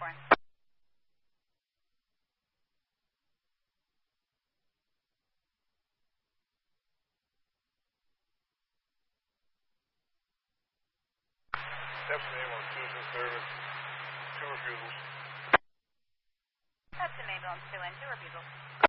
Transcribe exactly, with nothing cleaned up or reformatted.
foreign. Epson A one, Tucson service, two refusals. Epson Ambulance two and two refusals.